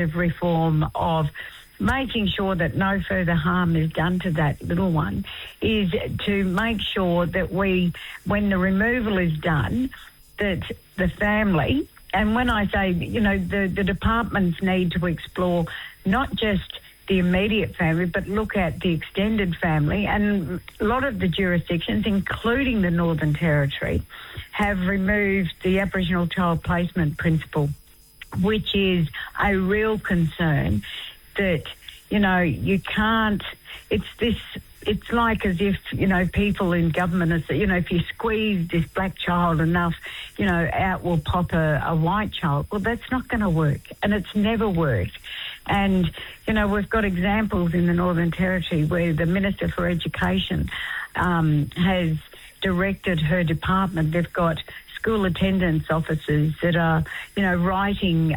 of reform of making sure that no further harm is done to that little one, is to make sure that when the removal is done, that the family, and when I say, the departments need to explore not just the immediate family, but look at the extended family. And a lot of the jurisdictions, including the Northern Territory, have removed the Aboriginal child placement principle, which is a real concern that, you can't, it's like as if, people in government are, if you squeeze this black child enough, out will pop a white child. Well, that's not going to work, and it's never worked. And, we've got examples in the Northern Territory where the Minister for Education has directed her department. They've got school attendance officers that are, writing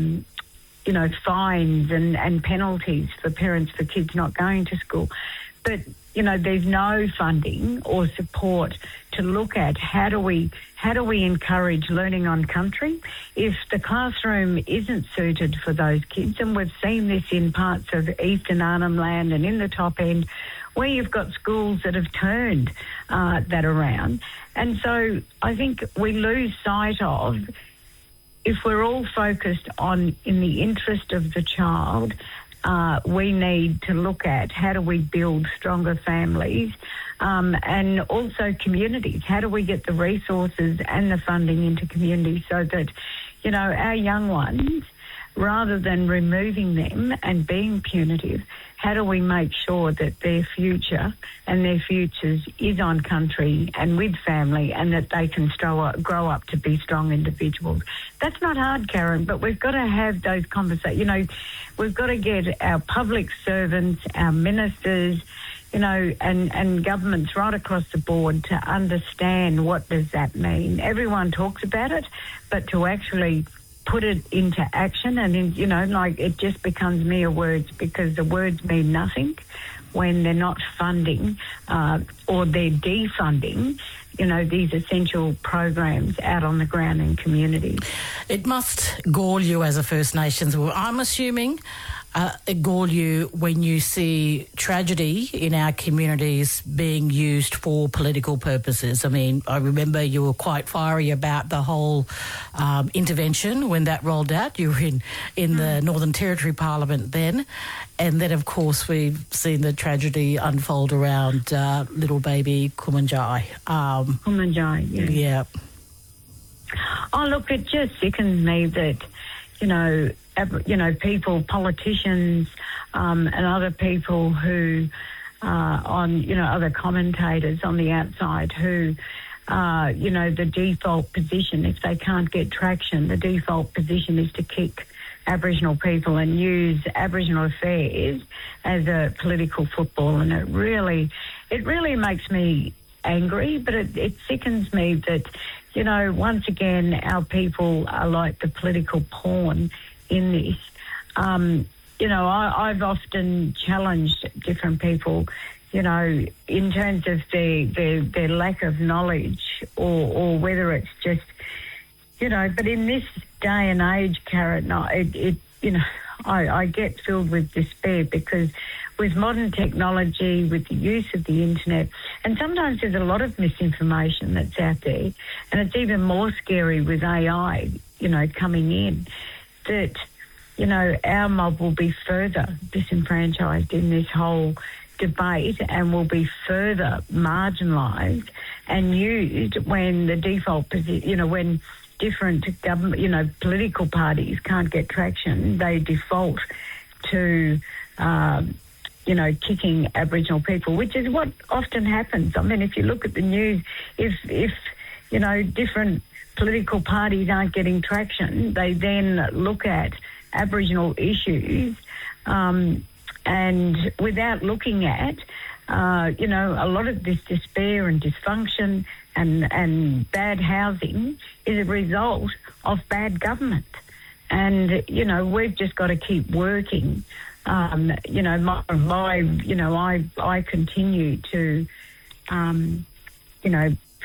fines and penalties for parents for kids not going to school. But, there's no funding or support to look at how do we encourage learning on country if the classroom isn't suited for those kids. And we've seen this in parts of Eastern Arnhem Land and in the top end where you've got schools that have turned that around. And so I think we lose sight of, if we're all focused on in the interest of the child, we need to look at how do we build stronger families and also communities. How do we get the resources and the funding into communities so that, our young ones, rather than removing them and being punitive, how do we make sure that their future and their futures is on country and with family, and that they can grow up to be strong individuals? That's not hard, Karen, but we've got to have those conversations. We've got to get our public servants, our ministers, and governments right across the board to understand what does that mean. Everyone talks about it, but to actually put it into action, and it just becomes mere words, because the words mean nothing when they're not funding or they're defunding these essential programs out on the ground in communities. It must gall you as a First Nations. I'm assuming it gall you when you see tragedy in our communities being used for political purposes. I mean, I remember you were quite fiery about the whole intervention when that rolled out. You were in the Northern Territory Parliament then. And then, of course, we've seen the tragedy unfold around little baby Kumanjai. Kumanjai, yeah. Yeah. Oh, look, it just sickens me that, people, politicians, and other people who other commentators on the outside who, the default position, if they can't get traction, the default position is to kick Aboriginal people and use Aboriginal affairs as a political football. And it really makes me angry, but it sickens me that, once again, our people are like the political pawn in this. I've often challenged different people, in terms of their lack of knowledge or whether it's just, but in this day and age, Karen, I get filled with despair, because with modern technology, with the use of the internet, and sometimes there's a lot of misinformation that's out there, and it's even more scary with AI, coming in, that, our mob will be further disenfranchised in this whole debate and will be further marginalised and used when the default position, when different government, political parties can't get traction, they default to, kicking Aboriginal people, which is what often happens. I mean, if you look at the news, if different political parties aren't getting traction, they then look at Aboriginal issues, and without looking at, a lot of this despair and dysfunction and bad housing is a result of bad government. And, we've just got to keep working. I continue to,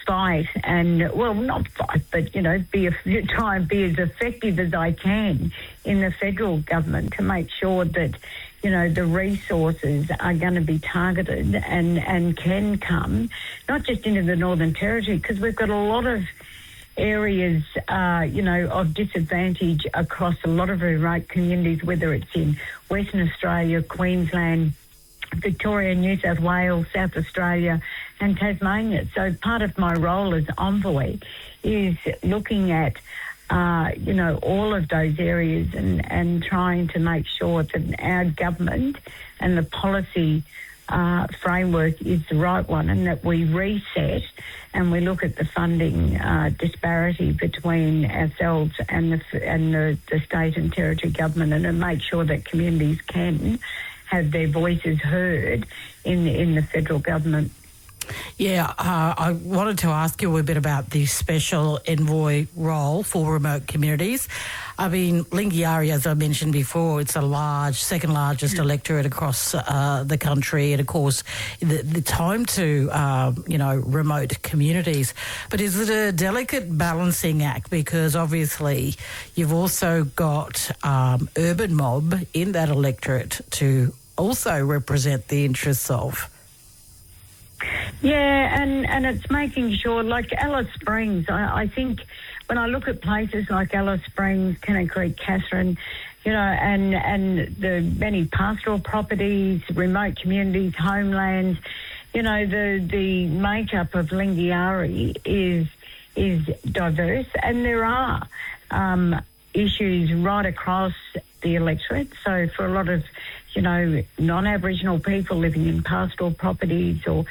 fight and, well, not fight, but, try and be as effective as I can in the federal government to make sure that, the resources are going to be targeted and can come, not just into the Northern Territory, because we've got a lot of areas, of disadvantage across a lot of remote communities, whether it's in Western Australia, Queensland, Victoria, New South Wales, South Australia and Tasmania. So part of my role as envoy is looking at, all of those areas and trying to make sure that our government and the policy framework is the right one, and that we reset and we look at the funding disparity between ourselves and the state and territory government, and make sure that communities can have their voices heard in the federal government. Yeah, I wanted to ask you a bit about the special envoy role for remote communities. I mean, Lingiari, as I mentioned before, it's a second largest electorate across the country, and of course, the time to, remote communities. But is it a delicate balancing act? Because obviously, you've also got urban mob in that electorate to also represent the interests of. Yeah, and it's making sure, like Alice Springs, I think when I look at places like Alice Springs, Kennet Creek, Katherine, and the many pastoral properties, remote communities, homelands, the makeup of Lingiari is diverse, and there are issues right across the electorate. So for a lot of non-Aboriginal people living in pastoral properties or,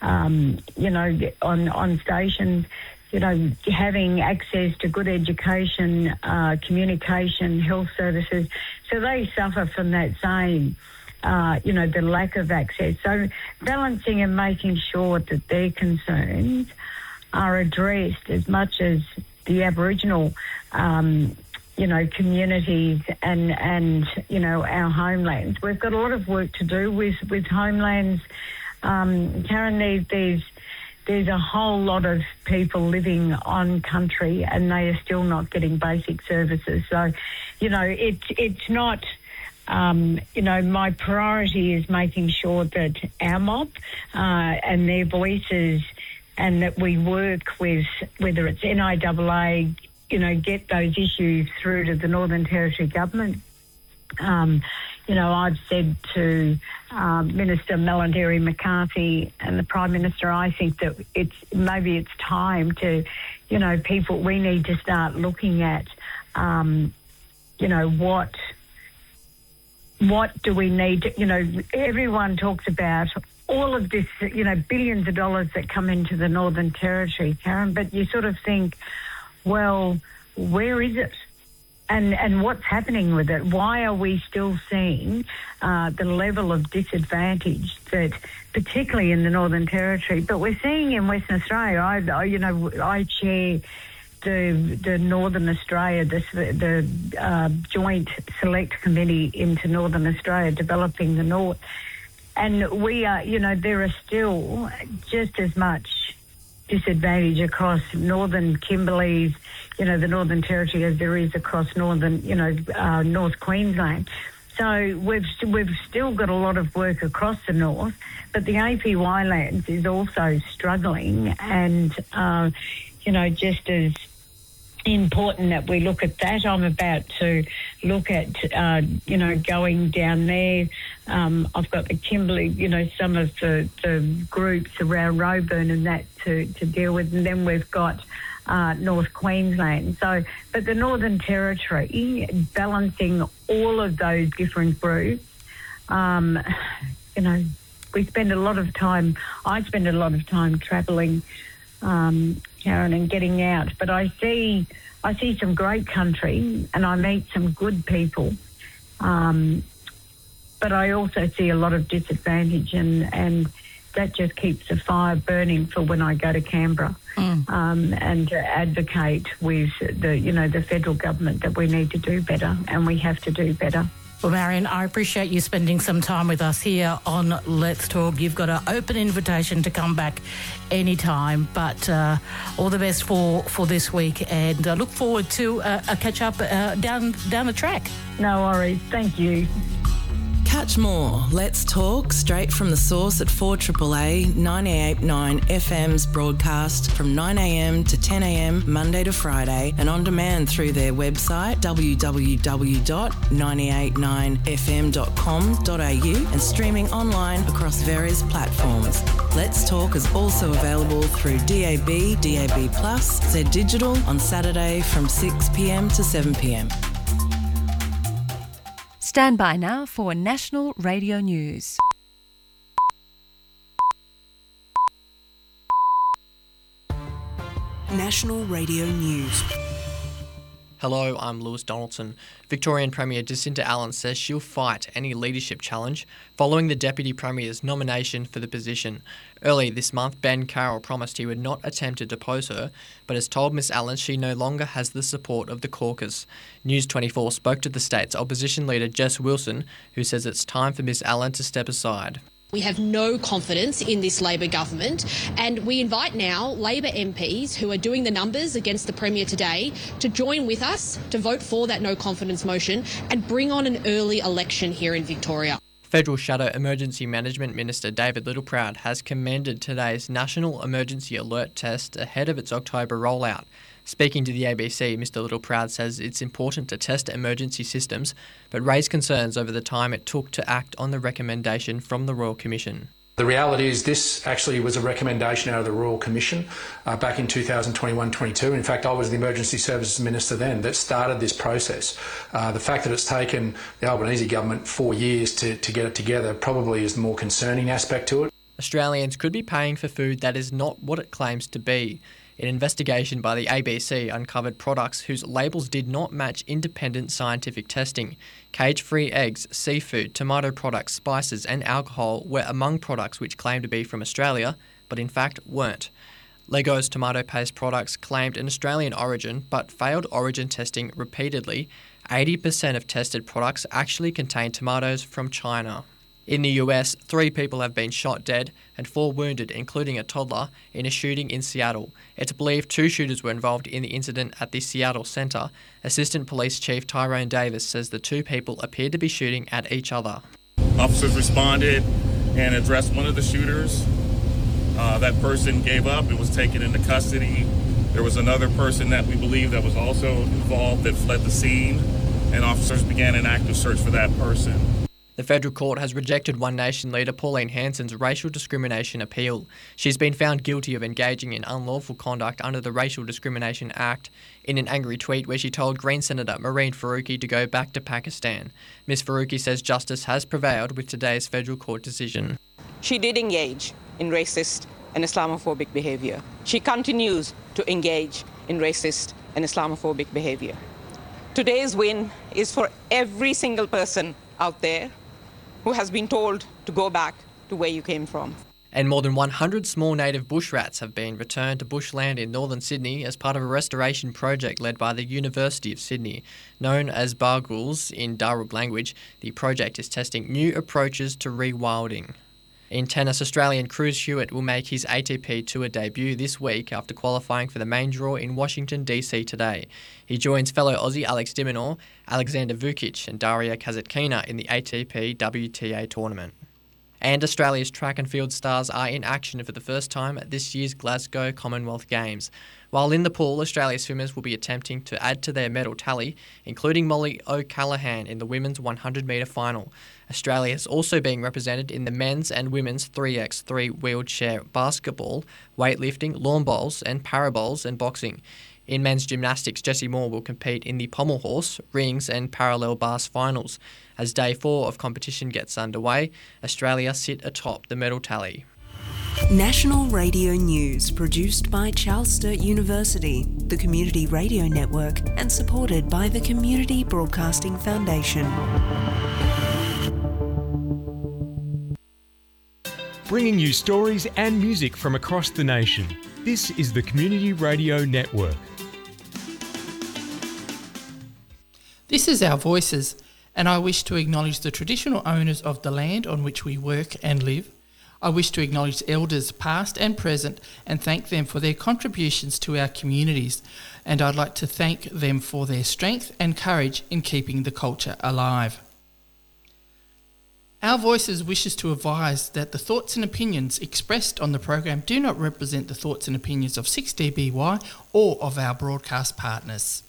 on stations, having access to good education, communication, health services. So they suffer from that same, the lack of access. So balancing and making sure that their concerns are addressed as much as the Aboriginal communities and our homelands. We've got a lot of work to do with homelands. Karen, there's a whole lot of people living on country and they are still not getting basic services. So, it's not, my priority is making sure that our mob and their voices, and that we work with, whether it's NIAA, get those issues through to the Northern Territory government. I've said to Minister Melanderi McCarthy and the Prime Minister, I think that it's time to, we need to start looking at, what do we need to, everyone talks about all of this, billions of dollars that come into the Northern Territory, Karen, but you sort of think, well, where is it? And what's happening with it? Why are we still seeing the level of disadvantage that, particularly in the Northern Territory, but we're seeing in Western Australia? I chair the Northern Australia, the Joint Select Committee into Northern Australia, developing the North, and we are, there are still just as much disadvantage across northern Kimberleys, the Northern Territory, as there is across northern, North Queensland. So we've still got a lot of work across the north, but the APY lands is also struggling, and just as important that we look at that. I'm about to look at, going down there. I've got the Kimberley, some of the groups around Roebourne and that to deal with. And then we've got North Queensland. So, but the Northern Territory, balancing all of those different groups, we spend a lot of time, I spend a lot of time travelling, Karen, and getting out. But I see some great country and I meet some good people. But I also see a lot of disadvantage, and that just keeps the fire burning for when I go to Canberra and to advocate with the federal government that we need to do better and we have to do better. Well, Marion, I appreciate you spending some time with us here on Let's Talk. You've got an open invitation to come back anytime, but all the best for this week, and look forward to a catch-up down the track. No worries. Thank you. Catch more Let's Talk straight from the source at 4AAA 98.9 FM's broadcast from 9am to 10am Monday to Friday, and on demand through their website www.989fm.com.au and streaming online across various platforms. Let's Talk is also available through DAB, DAB+, Z Digital on Saturday from 6pm to 7pm. Stand by now for National Radio News. National Radio News. Hello, I'm Lewis Donaldson. Victorian Premier Jacinta Allen says she'll fight any leadership challenge following the Deputy Premier's nomination for the position. Early this month, Ben Carroll promised he would not attempt to depose her, but has told Miss Allen she no longer has the support of the caucus. News 24 spoke to the state's opposition leader Jess Wilson, who says it's time for Miss Allen to step aside. We have no confidence in this Labor government, and we invite now Labor MPs who are doing the numbers against the Premier today to join with us to vote for that no confidence motion and bring on an early election here in Victoria. Federal Shadow Emergency Management Minister David Littleproud has commended today's National Emergency Alert Test ahead of its October rollout. Speaking to the ABC, Mr Littleproud says it's important to test emergency systems, but raised concerns over the time it took to act on the recommendation from the Royal Commission. The reality is this actually was a recommendation out of the Royal Commission back in 2021-22. In fact, I was the Emergency Services Minister then that started this process. The fact that it's taken the Albanese government 4 years to get it together probably is the more concerning aspect to it. Australians could be paying for food that is not what it claims to be. An investigation by the ABC uncovered products whose labels did not match independent scientific testing. Cage-free eggs, seafood, tomato products, spices and alcohol were among products which claimed to be from Australia, but in fact weren't. Lego's tomato paste products claimed an Australian origin but failed origin testing repeatedly. 80% of tested products actually contain tomatoes from China. In the US, 3 people have been shot dead and 4 wounded, including a toddler, in a shooting in Seattle. It's believed 2 shooters were involved in the incident at the Seattle Centre. Assistant Police Chief Tyrone Davis says the 2 people appeared to be shooting at each other. Officers responded and addressed one of the shooters. That person gave up and was taken into custody. There was another person that we believe that was also involved that fled the scene, and officers began an active search for that person. The federal court has rejected One Nation leader Pauline Hanson's racial discrimination appeal. She's been found guilty of engaging in unlawful conduct under the Racial Discrimination Act in an angry tweet where she told Green Senator Marine Faruqi to go back to Pakistan. Ms Faruqi says justice has prevailed with today's federal court decision. She did engage in racist and Islamophobic behaviour. She continues to engage in racist and Islamophobic behaviour. Today's win is for every single person out there who has been told to go back to where you came from. And more than 100 small native bush rats have been returned to bushland in northern Sydney as part of a restoration project led by the University of Sydney. Known as Bargools in Darug language, the project is testing new approaches to rewilding. In tennis, Australian Cruz Hewitt will make his ATP Tour debut this week after qualifying for the main draw in Washington, D.C. today. He joins fellow Aussie Alex de Minaur, Alexander Vukic and Daria Kasatkina in the ATP WTA tournament. And Australia's track and field stars are in action for the first time at this year's Glasgow Commonwealth Games. While in the pool, Australia's swimmers will be attempting to add to their medal tally, including Molly O'Callaghan in the women's 100-metre final. Australia is also being represented in the men's and women's 3x3 wheelchair basketball, weightlifting, lawn bowls and para bowls and boxing. In men's gymnastics, Jessie Moore will compete in the pommel horse, rings and parallel bars finals. As day 4 of competition gets underway, Australia sit atop the medal tally. National Radio News, produced by Charles Sturt University, the Community Radio Network, and supported by the Community Broadcasting Foundation. Bringing you stories and music from across the nation. This is the Community Radio Network. This is Our Voices, and I wish to acknowledge the traditional owners of the land on which we work and live. I wish to acknowledge elders past and present and thank them for their contributions to our communities, and I'd like to thank them for their strength and courage in keeping the culture alive. Our Voices wishes to advise that the thoughts and opinions expressed on the program do not represent the thoughts and opinions of 6DBY or of our broadcast partners.